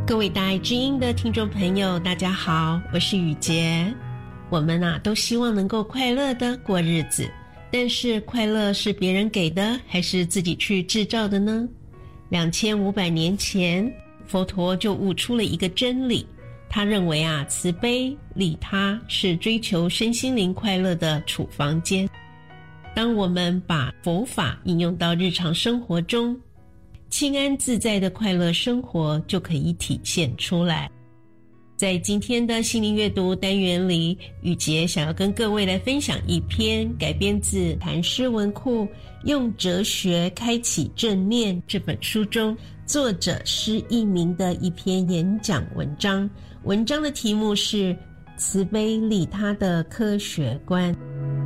各位大爱之音的听众朋友，大家好，我是雨洁。我们都希望能够快乐的过日子，但是快乐是别人给的，还是自己去制造的呢？2500年前，佛陀就悟出了一个真理，他认为慈悲利他是追求身心灵快乐的处方笺。当我们把佛法应用到日常生活中，清安自在的快乐生活就可以体现出来。在今天的心灵阅读单元里，雨洁想要跟各位来分享一篇改编自谈诗文库《用哲学开启正念》这本书中作者施一鸣的一篇演讲文章。文章的题目是慈悲利他的科学观。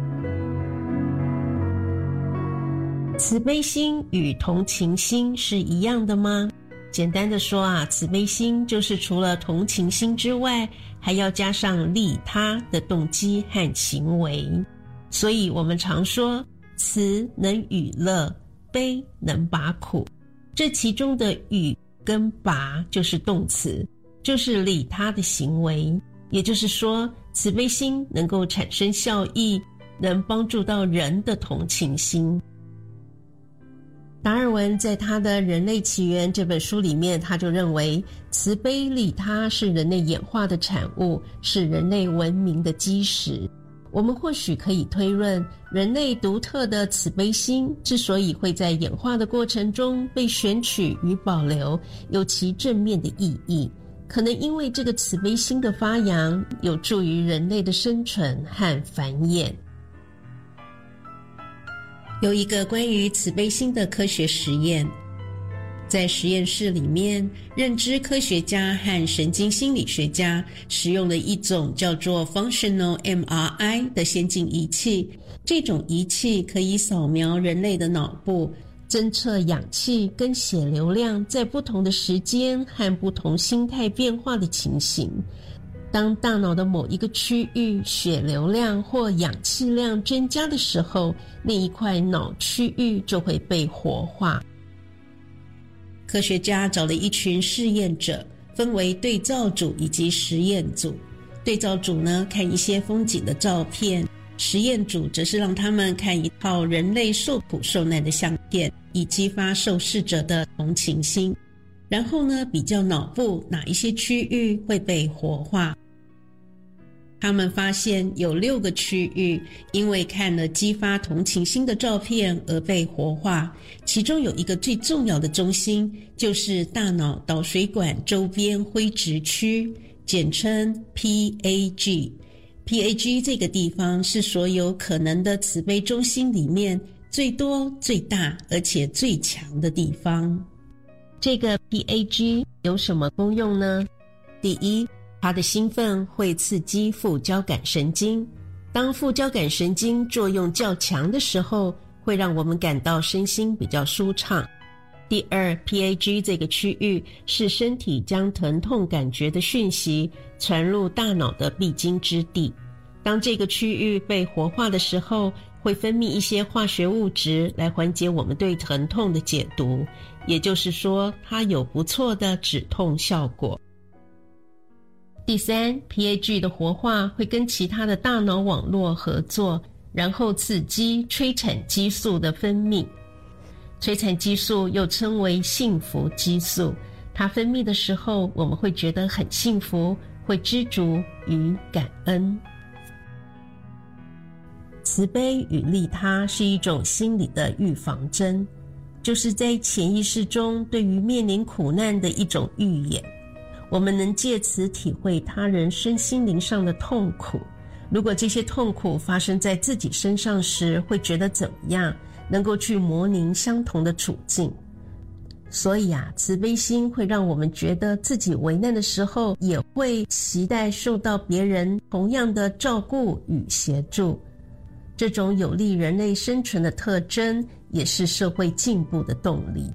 慈悲心与同情心是一样的吗？简单的说慈悲心就是除了同情心之外，还要加上利他的动机和行为。所以我们常说，慈能与乐，悲能拔苦。这其中的与跟拔就是动词，就是利他的行为。也就是说，慈悲心能够产生效益，能帮助到人的同情心。达尔文在他的《人类起源》这本书里面，他就认为慈悲利他是人类演化的产物，是人类文明的基石。我们或许可以推论，人类独特的慈悲心之所以会在演化的过程中被选取与保留，有其正面的意义，可能因为这个慈悲心的发扬有助于人类的生存和繁衍。有一个关于慈悲心的科学实验，在实验室里面，认知科学家和神经心理学家使用了一种叫做 Functional MRI 的先进仪器。这种仪器可以扫描人类的脑部，侦测氧气跟血流量在不同的时间和不同心态变化的情形。当大脑的某一个区域血流量或氧气量增加的时候，那一块脑区域就会被活化。科学家找了一群试验者，分为对照组以及实验组。对照组呢，看一些风景的照片，实验组则是让他们看一套人类受苦受难的相片，以激发受试者的同情心。然后呢，比较脑部哪一些区域会被活化。他们发现有6个区域因为看了激发同情心的照片而被活化，其中有一个最重要的中心，就是大脑导水管周边灰质区，简称 PAG。PAG 这个地方是所有可能的慈悲中心里面最多、最大而且最强的地方。这个 PAG 有什么功用呢？第一，它的兴奋会刺激副交感神经，当副交感神经作用较强的时候，会让我们感到身心比较舒畅。第二， PAG 这个区域是身体将疼痛感觉的讯息传入大脑的必经之地。当这个区域被活化的时候，会分泌一些化学物质来缓解我们对疼痛的解读，也就是说，它有不错的止痛效果。第三， PAG 的活化会跟其他的大脑网络合作，然后刺激催产激素的分泌。催产激素又称为幸福激素，它分泌的时候，我们会觉得很幸福，会知足与感恩。慈悲与利他是一种心理的预防针，就是在潜意识中对于面临苦难的一种预演。我们能借此体会他人身心灵上的痛苦，如果这些痛苦发生在自己身上时，会觉得怎么样？能够去模拟相同的处境。所以慈悲心会让我们觉得自己为难的时候，也会期待受到别人同样的照顾与协助。这种有利人类生存的特征，也是社会进步的动力。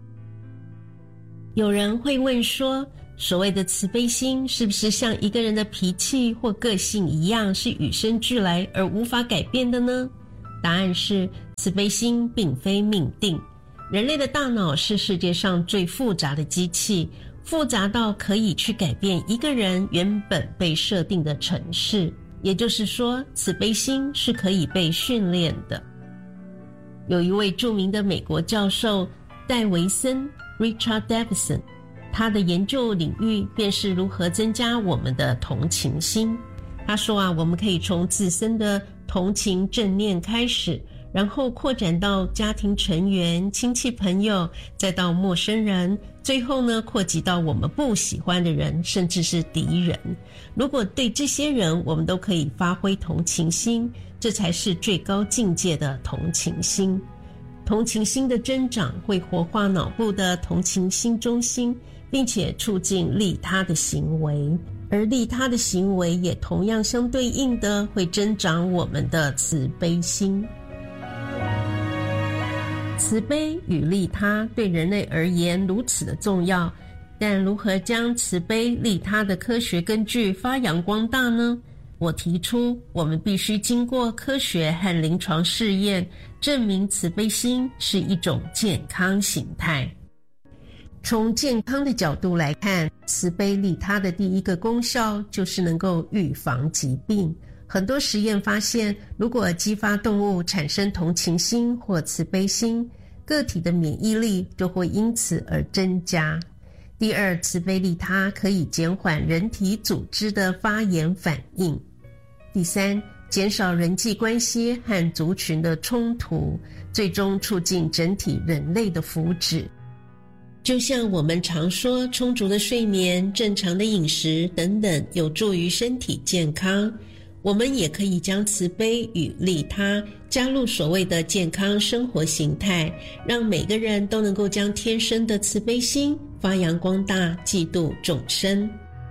有人会问说，所谓的慈悲心是不是像一个人的脾气或个性一样，是与生俱来而无法改变的呢？答案是，慈悲心并非命定。人类的大脑是世界上最复杂的机器， 复杂到可以去改变一个人原本被设定的程式，也就是说，慈悲心是可以被训练的。有一位著名的美国教授戴维森 Richard Davidson， 他的研究领域便是如何增加我们的同情心。他说我们可以从自身的同情正念开始，然后扩展到家庭成员、亲戚朋友，再到陌生人，最后呢，扩及到我们不喜欢的人，甚至是敌人。如果对这些人我们都可以发挥同情心，这才是最高境界的同情心。同情心的增长会活化脑部的同情心中心，并且促进利他的行为，而利他的行为也同样相对应的会增长我们的慈悲心。慈悲与利他对人类而言如此的重要，但如何将慈悲利他的科学根据发扬光大呢？我提出，我们必须经过科学和临床试验，证明慈悲心是一种健康形态。从健康的角度来看，慈悲利他的第一个功效就是能够预防疾病。很多实验发现，如果激发动物产生同情心或慈悲心，个体的免疫力就会因此而增加。第二，慈悲利他可以减缓人体组织的发炎反应。第三，减少人际关系和族群的冲突，最终促进整体人类的福祉。就像我们常说，充足的睡眠、正常的饮食等等有助于身体健康，我们也可以将慈悲与利他加入所谓的健康生活形态，让每个人都能够将天生的慈悲心发扬光大，济度众生。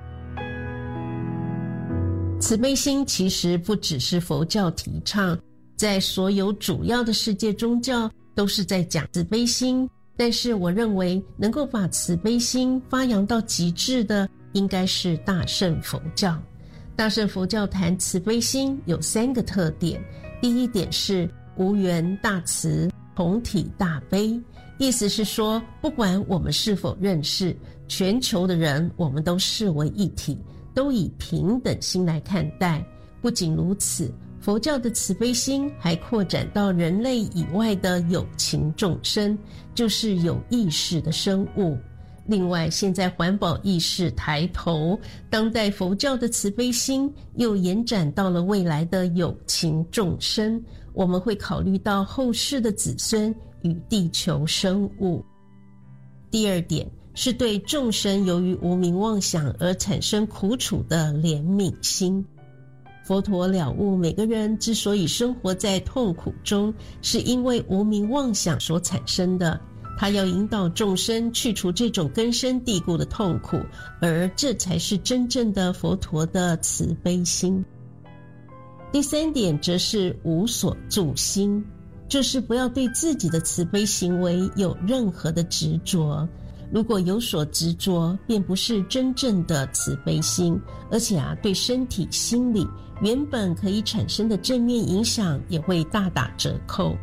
慈悲心其实不只是佛教提倡，在所有主要的世界宗教都是在讲慈悲心，但是我认为能够把慈悲心发扬到极致的应该是大乘佛教。大乘佛教谈慈悲心有3个特点。第一点是无缘大慈，同体大悲，意思是说，不管我们是否认识，全球的人我们都视为一体，都以平等心来看待。不仅如此，佛教的慈悲心还扩展到人类以外的有情众生，就是有意识的生物。另外，现在环保意识抬头，当代佛教的慈悲心又延展到了未来的有情众生，我们会考虑到后世的子孙与地球生物。第二点是对众生由于无明妄想而产生苦楚的怜悯心。佛陀了悟每个人之所以生活在痛苦中，是因为无明妄想所产生的。他要引导众生去除这种根深蒂固的痛苦，而这才是真正的佛陀的慈悲心。第三点则是无所住心，就是不要对自己的慈悲行为有任何的执着。如果有所执着，便不是真正的慈悲心，而且对身体、心理原本可以产生的正面影响也会大打折扣。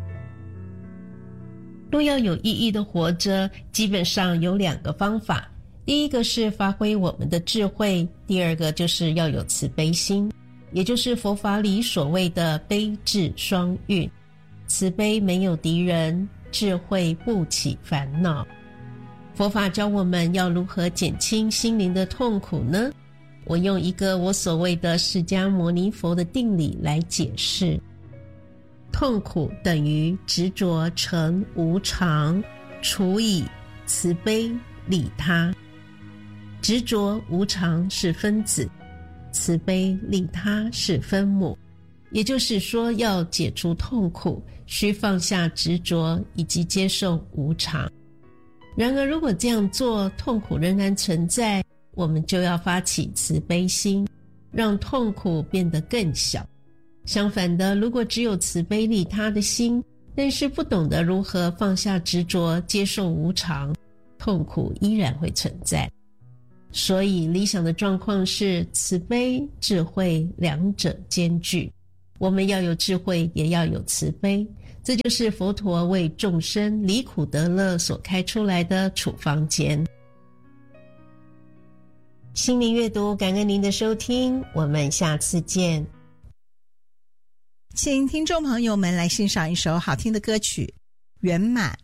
若要有意义的活着，基本上有2个方法。第一个是发挥我们的智慧，第二个就是要有慈悲心，也就是佛法里所谓的悲智双运。慈悲没有敌人，智慧不起烦恼。佛法教我们要如何减轻心灵的痛苦呢？我用一个我所谓的释迦牟尼佛的定理来解释。痛苦等于执着乘无常除以慈悲利他。执着无常是分子，慈悲利他是分母。也就是说，要解除痛苦，需放下执着以及接受无常。然而如果这样做，痛苦仍然存在，我们就要发起慈悲心，让痛苦变得更小。相反的，如果只有慈悲利他的心，但是不懂得如何放下执着，接受无常，痛苦依然会存在。所以理想的状况是慈悲、智慧2者兼具。我们要有智慧，也要有慈悲，这就是佛陀为众生离苦得乐所开出来的处方笺。 心灵阅读，感恩您的收听，我们下次见。 请听众朋友们来欣赏一首好听的歌曲《圆满》。